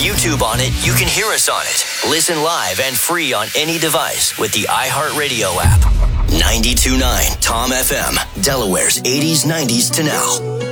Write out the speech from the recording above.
YouTube on it, you can hear us on it. Listen live and free on any device with the iHeartRadio app. 92.9 Tom FM, Delaware's 80s, 90s to now.